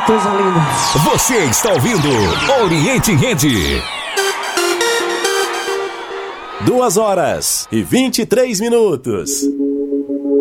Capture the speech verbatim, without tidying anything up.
coisa linda. Você está ouvindo Oriente em Rede. Duas horas e vinte e três minutos.